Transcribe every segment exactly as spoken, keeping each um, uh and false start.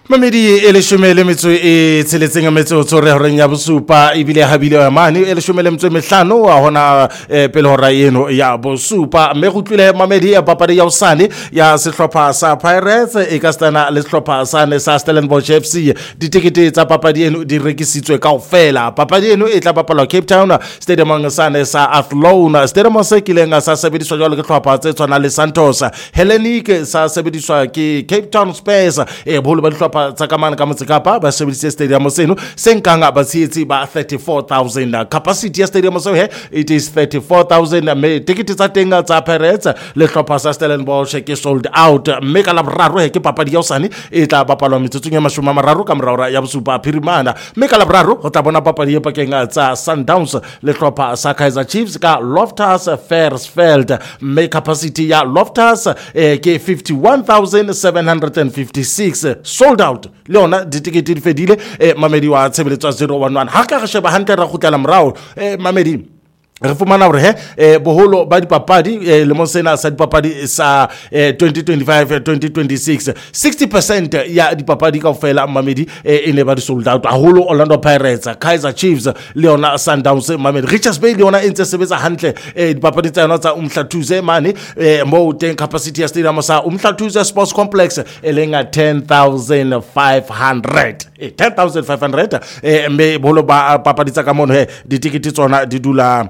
Mamedi e leshome le metso e tsheletseng metso tsore horeng ya bosupa ebile habile ya mane e leshome le metso e mehlano wa hona pele hora eno ya bosupa mme go tlile Mamedi ya papadi ya usane ya sehlopha sa Pirates e ka stana le sehlopha sane sa Stellenbosch F C ditikete tsa papadi eno di rekisitswe kaofela. Papadi eno e tla bapalwa Cape Town stadium sane sa Athlone, stadium se kileng sa sebediswa jwalo ke hlopha tse tshwana le Santos. Hellenic sa sebediswa ke Cape Town Spurs e bolo ba tsa kamana ka Motsekapa ba sebedise stadium seno senkanga ba tsietsi ba thirty-four thousand. Capacity ya stadium so he it is thirty-four thousand. Me ticket tsa tenga tsa Pirates le hlopha sa Stellenbosch ke sold out. Me ka la boraro he ke papadi ya usane e tla bapalwa metsotsong ya mashome a mararo ka morao ya bosupa Phirimana. Me ka la boraro go tla bona papadi e pakeng tsa Sundowns le hlopha sa Kaizer Chiefs ka Loftus Versfeld. Me capacity ya Loftus eh, ke fifty-one thousand seven hundred fifty-six sold out. Leona ditikete di fedile eh, Mamedi wa tshebeletso zero one one ha ka re sheba hantle ra khutela morao eh, Mamedi re fumana hore he eh, boholo ba dipapadi eh, le monsena sa dipapadi sa eh, twenty twenty-five twenty twenty-six sixty percent ya dipapadi kaofela Mamedi eh, e ne ba di sold out haholo. Orlando Pirates, Kaizer Chiefs, Leona Sundowns Mamedi, Richards Bay Leona e ntse sebetsa hantle eh, dipapadi tsa yona tsa Umhlathuze mane eh, mo teng capacity ya stadium sa Umhlathuze Sports Complex e lenga ten thousand five hundred eh, ten thousand five hundred eh, me boholo ba papadi tsa ka mono he ditikete tsona di dula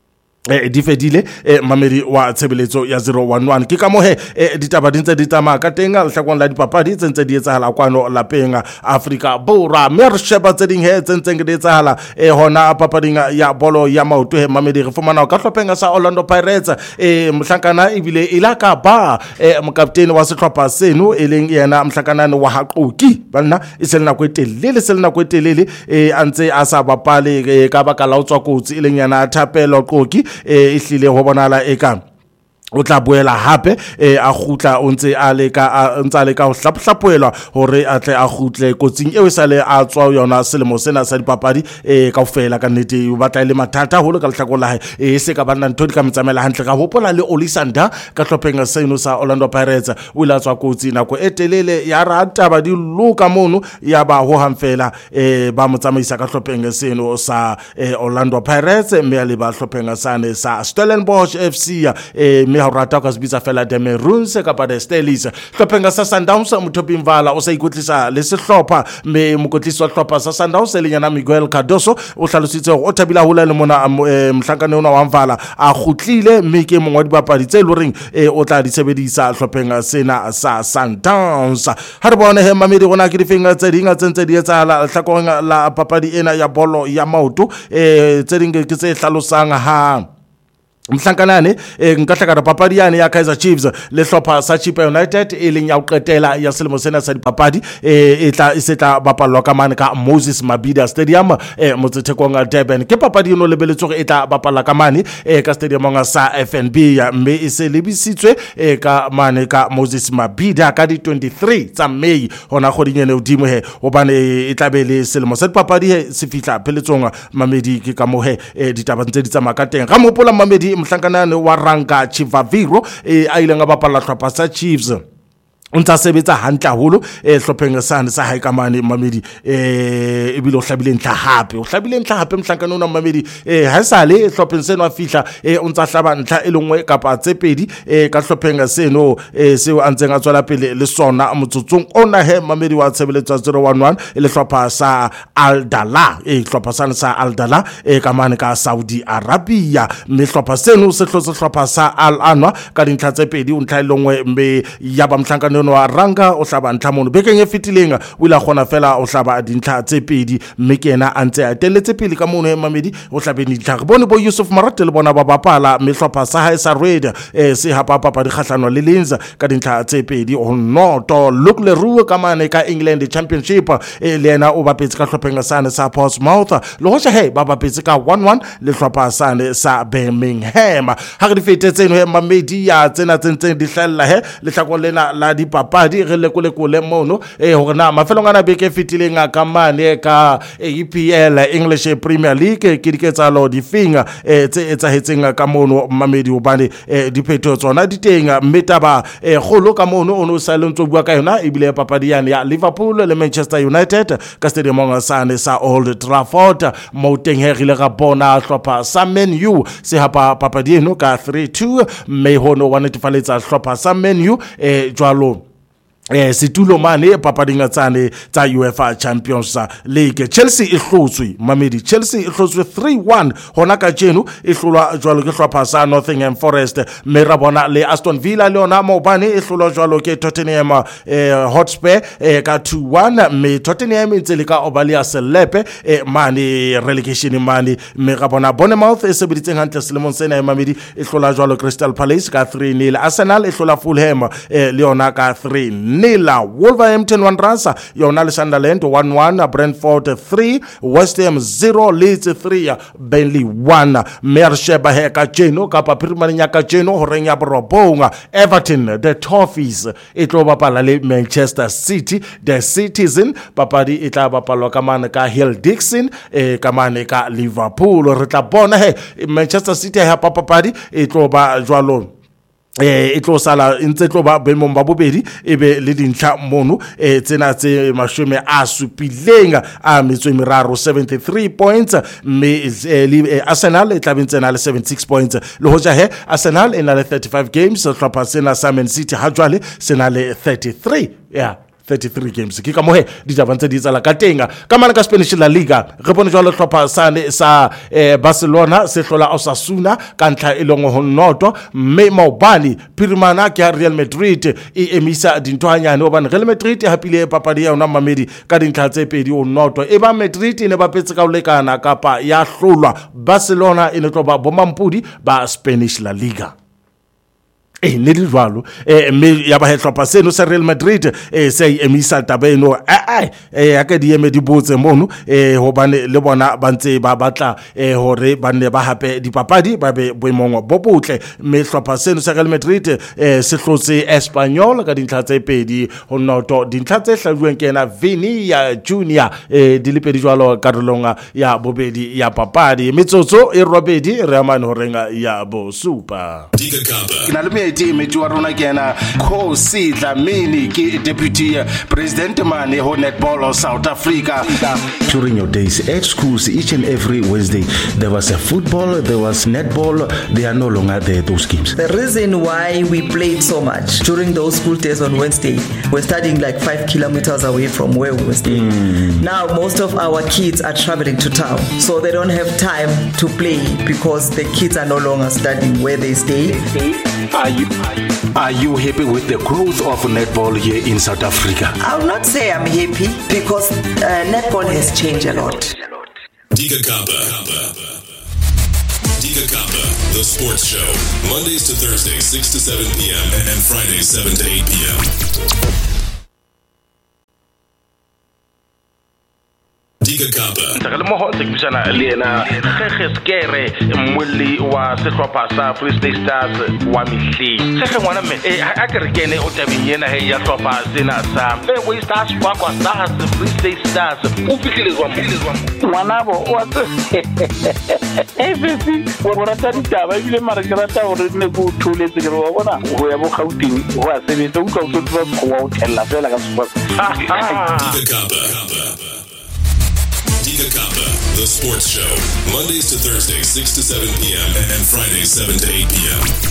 eh di fedile eh, Mamedi wa tshebeletso ya zero one one ke ka mo he eh, ditaba dintse di tsamaya ka tenga le hlakwana la dipapadi tsentse di etsahala kwano lapeng Africa Borwa. Me re sheba tse ding he tsentse di etsahala eh, hona papading ya bolo ya maoto he Mamedi re fumana ka hlophenga sa Orlando Pirates eh, mhlankana ibile ilaka ba eh, mokapteni wa sehlopha seno e leng yena mhlankana wa Haqoki bana e selena go etelele selena go etelele eh, antse a sa bapale eh, ka baka la utswa kotsi e leng yana Thapelo Qoki e ihlile ho bonala eka o tla boela hape eh, a khutla o ntse a le ka ntse a le ka ho hlaphaphuelwa hore a tle a khutle kotsing eo sa le a tswa yona selemo sena sa dipapadi eh, kaofela ka nnete o batla le mathata holo ka lehlako la e se ka bana ntho di ka mtsamela hantle ka hopola le Olisanda ka hlophenga seno sa Orlando Pirates o ila tswa kotsi nako e telele ya rata ba di luka mono ya ba ho hamfela eh, ba motsamaisa ka hlophenga seno sa eh, Orlando Pirates me le ba hlophenga sane sa Stellenbosch F C eh, ha rata ka sbitsa fela de Maroons ka pa de Steelers. Hlophenga sa Sundowns Muthopi Mvala o sa ikotlisa le sehlopha me mokotlisi wa hlopha sa Sundowns le nyana Miguel Cardoso o hlalositse go o thabila hola le mona mhlankane ona wa Mvala a khutlile mme ke mongwa dipapadi tse loreng o tla di sebedisa hlophenga sena sa Sundowns. Ha re bona he Mamedi gona ke difenga tse dinga tsentse di etsahala hlakonga la papadi ena ya bolo ya maoto eh tse dinge ke tse hlalosang ha mhlankanane eh, nka hlaka papadi yane ya Kaizer Chiefs le hlopha sa Chippa United e leng ya o qetela ya selemo sena sa dipapadi eh, e tla isetla bapalwa ka mane ka Moses Mabhida Stadium eh, motsetekong Durban. Ke papadi eno lebeletswe e tla bapala ka mane eh, ka stadium sa F N B ya mme e se lebisitswe eh, ka mane ka Moses Mabhida ka di twenty-three tsa May hona kgoding ene udimo he hobane e tla be le selemo sa dipapadi he se fihla pheletsong Mamedi ke ka mo he eh, ditaba ntse di tsamaya ka teng ga mopola Mamedi mhlankanane wa Ranka Chivaviro e a ile nga bapala hlopha sa Chiefs untsa sebetsa hantle haholo eh hlophenga sane sa hae ka mane Mamedi eh ebile o hlabile ntla hape o hlabile ntla hape mhlankane ona Mamedi eh ha sale hlopheng seno a fihla eh untsa hlaba ntla e lengwe kapa tse pedi eh ka hlophenga seno eh seo a ntseng a tswela pele le sona motsotsong ona he Mamedi wa tshebeletso zero one one le hlopha sa Al Dala eh hlopha sane sa Al Dala eh ka mane ka Saudi Arabia me hlopha seno se hlotse hlopha sa Al Anwa ka dintlha tse pedi untla e lengwe mbe ya ba mhlankane wa Ranga o hlaba ntla mono bekeng e fitilenga o ila khona fela o hlaba dintlha tse pedi mme kena a ntse a teletse pele ka mono Mamedi o hlabe dintlha re bone bo Yusuf Marate le bona ba bapala me hlopha sa hae sa Red eh se hapa papa di khahlano le Lenza ka dintlha tse pedi o noto Luke Leroux ka mane ka England Championship e le yena o bapetse ka hlophenga sane sa Portsmouth le hoja he ba bapetse ka one one le hlopha sane sa Birmingham. Ha re di fetetseno he Mamedi ya tsena tsentse di hlalla he le hlako lena la di dipapadi re lekole kole mono e hore na mafelong ana beke fitileng a ka mane ka E P L English Premier League ke diketsalo di finga e tse etsahetseng ka mono mamedi hobane diphetho tsona di teng mme taba e kholo ka mono ono sa le ntse bua ka yona ebile papadi yana ya Liverpool le Manchester United ka stadium sane sa Old Trafford mo teng he rile ga bona hlopha sa Man U se hapa papadi eno ka three two mme hono wa netefaletsa hlopha sa Man U e jwalo eh situlo mane papadinga tsane tsa UEFA Champions League. Chelsea e hlotswe mamedi Chelsea e hlotswe three one hona ka jeno e hlolwa jwalo ke hlopha sa Nottingham Forest mme ra bona le Aston Villa le ona mobane e hlolwa jwalo ke Tottenham eh, Hotspur eh, ka two one mme Tottenham e ntse le ka obalia selepe eh, mane relegation mane mme ra bona Bournemouth e sebeditseng hantle selemong sena mamedi e hlola jwalo Crystal Palace ka three nil. Arsenal e hlola Fulham eh, le ona ka three nila. Wolverhampton Wanderers yona le Sunderland one one, Brentford three, West Ham zero, Leeds three, Burnley one. Mersheba he ka jeno ka papirimanya ka jeno horeng ya borobonga Everton the Toffees e tlo bapala le Manchester City the Citizen. Papadi e tla bapalwa ka mane ka Hill Dixon e ka mane ka Liverpool. Re tla bona he Manchester City ha papadi e tlo ba jwalo eh e tlo sala ntse tlo ba bemong ba bobedi ebe le dintlha mono eh tsena tse mashome a supileng a metswe meraro seventy-three points me eh, Arsenal e tlabentse na le seventy-six points le hoja he Arsenal e na le thirty-five games hlopha sena sa Man City ha jwale sena le thirty-three yeah thirty-three games ke ka mohe di javantse di tsala ka tenga ka mana ka Spanish La Liga re bone jwalo hlopha sane sa eh, Barcelona se hlola Osasuna ka ntla e longo ho noto mme maobani pirimana ke Real Madrid e emisa dintho hanyane hobane Real Madrid hapile papadi ya ona mamedi ka dintlha tse pedi o noto e ba Madrid ne ba petse ka o lekana kapa ya hlolwa Barcelona e ne tlo ba bomampudi ba Spanish La Liga. Eh ne di jwalo eh me ya ba hetlopa seno sa Real Madrid eh se emisa tabeno eh eh aka di eme di botse mono eh hobane le bona ba ntse ba batla eh hore ba ne ba hape dipapadi ba be boemong bo botle me hlopa seno sa Real Madrid eh se hlotse Espanyol ka dintlha tse pedi ho noto dintlha tse hlajuweng kena Vini ya Junior eh di le pedi jwalo karolonga ya bobedi ya papadi metsotso e robedi re amane horenga ya bo super Diga Kapa team e twa rona kena Khosi Dlamini ke deputy president mane ho netball of South Africa. During your days at schools each and every Wednesday there was a football, there was netball, they are no longer there, those games. The reason why we played so much during those school days on Wednesday, we're studying like five kilometers away from where we were staying. Mm. Now most of our kids are traveling to town, so they don't have time to play because the kids are no longer studying where they stay. Are you, are you happy with the growth of netball here in South Africa? I will not say I'm happy because uh, netball has changed a lot. Diga Kapa. Diga Kapa, the sports show. Mondays to Thursdays, six to seven p.m. and Fridays, seven to eight p.m. Diga Kapa. Ntakale moho sekbishana lena khekeskere mwili wa sehlopha sa Free State Stars wa mihli. Sekhe ngwana me e a ke re kene o tabeng ena he ya hlopha sena sa Fairway Stars kwa kwa Stars Free State Stars o fihlile zwa mo. Ngwana bo wa tse. E fetsi wa bona tsa ditaba ile mara ke rata hore ne go thuletse ke re wa bona go ya bo Gauteng go a sebetsa o tla o tsoa go wa o tella fela ka sport. Diga Kapa. Diga Kapa, the sports show. Mondays to Thursdays, six to seven p.m. and Fridays, seven to eight p.m.